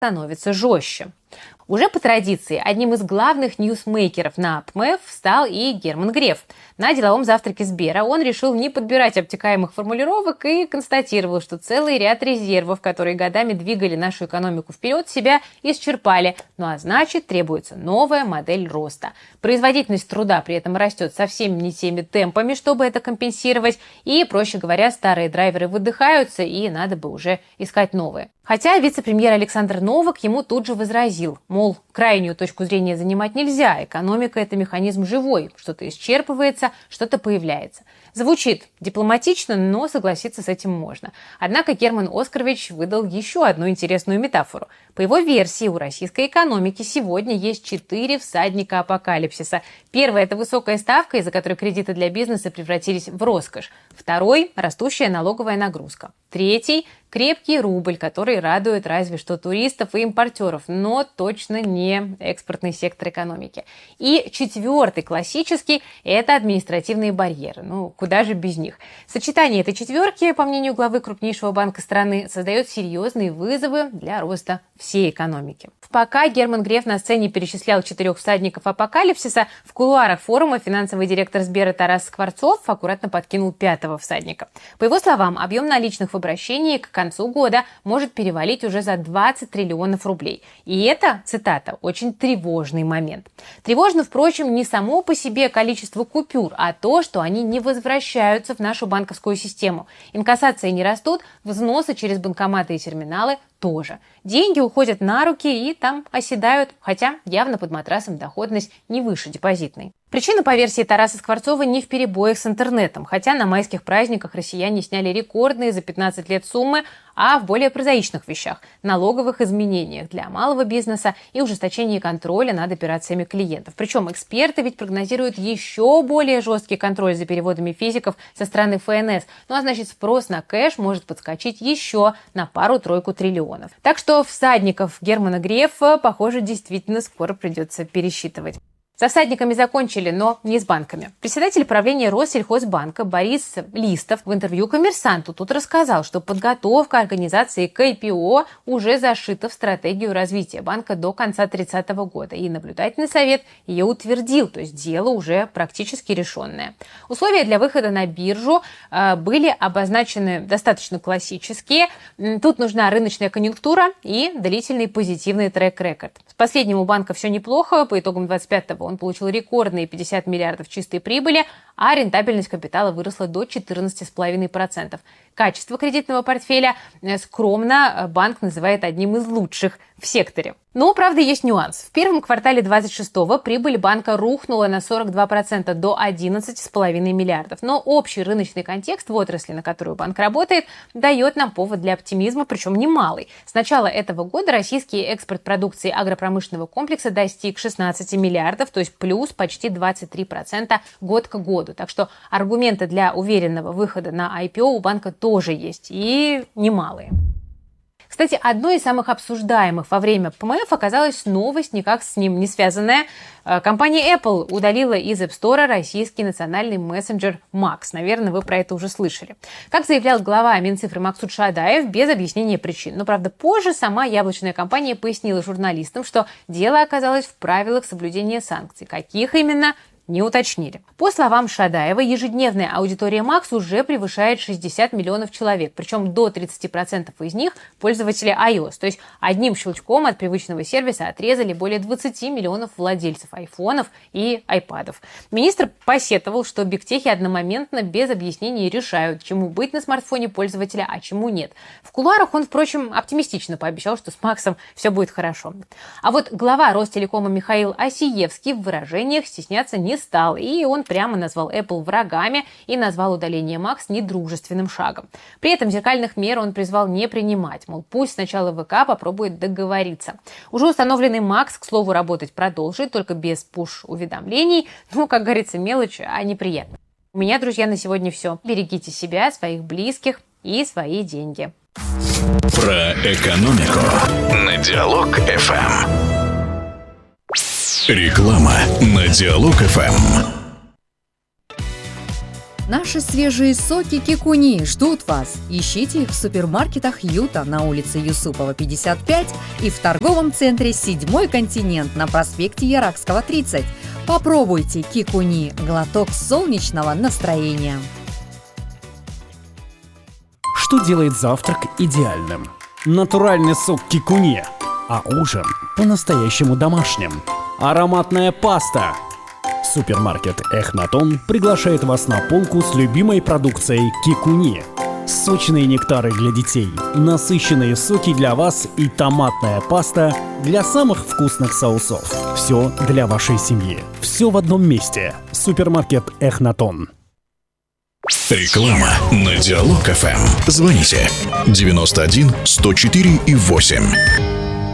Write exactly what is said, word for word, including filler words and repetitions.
становится жестче. Уже по традиции одним из главных ньюсмейкеров на ПМЭФ стал и Герман Греф. На деловом завтраке Сбера он решил не подбирать обтекаемых формулировок и констатировал, что целый ряд резервов, которые годами двигали нашу экономику вперед, себя исчерпали. Ну а значит, требуется новая модель роста. Производительность труда при этом растет совсем не теми темпами, чтобы это компенсировать. И, проще говоря, старые драйверы выдыхаются, и надо бы уже искать новые. Хотя вице-премьер Александр Новак ему тут же возразил, мол, крайнюю точку зрения занимать нельзя, экономика – это механизм живой, что-то исчерпывается, что-то появляется. Звучит дипломатично, но согласиться с этим можно. Однако Герман Оскарович выдал еще одну интересную метафору. По его версии, у российской экономики сегодня есть четыре всадника апокалипсиса. Первый – это высокая ставка, из-за которой кредиты для бизнеса превратились в роскошь. Второй – растущая налоговая нагрузка. Третий – крепкий рубль, который радует разве что туристов и импортеров, но точно не экспортный сектор экономики. И четвертый, классический, это административные барьеры. Ну, куда же без них? Сочетание этой четверки, по мнению главы крупнейшего банка страны, создает серьезные вызовы для роста всей экономики. Пока Герман Греф на сцене перечислял четырех всадников апокалипсиса, в кулуарах форума финансовый директор Сбера Тарас Скворцов аккуратно подкинул пятого всадника. По его словам, объем наличных в обращении к концу года может перевалить уже за двадцать триллионов рублей. И это, цитата, очень тревожный момент. Тревожно, впрочем, не само по себе количество купюр, а то, что они не возвращаются в нашу банковскую систему. Инкассации не растут, взносы через банкоматы и терминалы тоже. Деньги уходят на руки и там оседают, хотя явно под матрасом доходность не выше депозитной. Причина, по версии Тараса Скворцова, не в перебоях с интернетом, хотя на майских праздниках россияне сняли рекордные за пятнадцать лет суммы, а в более прозаичных вещах – налоговых изменениях для малого бизнеса и ужесточении контроля над операциями клиентов. Причем эксперты ведь прогнозируют еще более жесткий контроль за переводами физиков со стороны эф эн эс. Ну а значит, спрос на кэш может подскочить еще на пару-тройку триллионов. Так что всадников Германа Грефа, похоже, действительно скоро придется пересчитывать. Со всадниками закончили, но не с банками. Председатель правления Россельхозбанка Борис Листов в интервью «Коммерсанту» тут рассказал, что подготовка организации к ай пи о уже зашита в стратегию развития банка до конца тридцатого года, и наблюдательный совет ее утвердил, то есть дело уже практически решенное. Условия для выхода на биржу э, были обозначены достаточно классические. Тут нужна рыночная конъюнктура и длительный позитивный трек-рекорд. С последним у банка все неплохо, по итогам двадцать пятого он получил рекордные пятьдесят миллиардов чистой прибыли, а рентабельность капитала выросла до четырнадцати целых пять десятых процента. Качество кредитного портфеля скромно банк называет одним из лучших в секторе. Но, правда, есть нюанс. В первом квартале двадцать шестого прибыль банка рухнула на сорок два процента до одиннадцати целых пять десятых миллиардов. Но общий рыночный контекст в отрасли, на которую банк работает, дает нам повод для оптимизма, причем немалый. С начала этого года российский экспорт продукции агропромышленного комплекса достиг шестнадцати миллиардов, то есть плюс почти двадцать три процента год к году. Так что аргументы для уверенного выхода на ай пи о у банка тоже есть, и немалые. Кстати, одной из самых обсуждаемых во время ПМФ оказалась новость, никак с ним не связанная. Компания Apple удалила из App Store российский национальный мессенджер Макс. Наверное, вы про это уже слышали. Как заявлял глава Минцифры Максут Шадаев, без объяснения причин. Но, правда, позже сама яблочная компания пояснила журналистам, что дело оказалось в правилах соблюдения санкций. Каких именно, не уточнили. По словам Шадаева, ежедневная аудитория Макс уже превышает шестьдесят миллионов человек, причем до тридцати процентов из них пользователи iOS, то есть одним щелчком от привычного сервиса отрезали более двадцати миллионов владельцев айфонов и айпадов. Министр посетовал, что бигтехи одномоментно без объяснений решают, чему быть на смартфоне пользователя, а чему нет. В кулуарах он, впрочем, оптимистично пообещал, что с Максом все будет хорошо. А вот глава Ростелекома Михаил Осиевский в выражениях стесняться не стал, и он прямо назвал Apple врагами и назвал удаление Макс недружественным шагом. При этом зеркальных мер он призвал не принимать, мол, пусть сначала ВК попробует договориться. Уже установленный Макс, к слову, работать продолжит, только без пуш-уведомлений. Ну, как говорится, мелочь, а неприятно. У меня, друзья, на сегодня все. Берегите себя, своих близких и свои деньги. Про экономику на Диалог эф эм. Реклама на Диалог эф эм. Наши свежие соки Кикуни ждут вас. Ищите их в супермаркетах Юта на улице Юсупова, пятьдесят пять и в торговом центре «Седьмой континент» на проспекте Яракского, тридцать. Попробуйте Кикуни – глоток солнечного настроения. Что делает завтрак идеальным? Натуральный сок Кикуни, а ужин по-настоящему домашним. Ароматная паста. Супермаркет Эхнатон приглашает вас на полку с любимой продукцией Кикуни. Сочные нектары для детей, насыщенные соки для вас и томатная паста для самых вкусных соусов. Все для вашей семьи. Все в одном месте. Супермаркет Эхнатон. Реклама на Диалог эф эм. Звоните девяносто один сто четыре и восемь.